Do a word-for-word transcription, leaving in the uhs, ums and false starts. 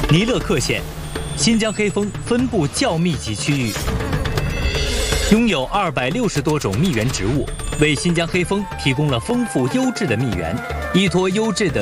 尼勒克县，新疆黑蜂分布较密集区域，拥有二百六十多种蜜源植物，为新疆黑蜂提供了丰富优质的蜜源。依托优质的